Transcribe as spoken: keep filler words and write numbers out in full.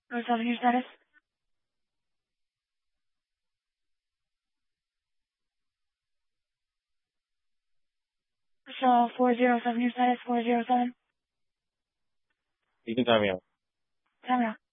four seven, your status? So four zero seven, your status, four zero seven. You can time me out. Time out.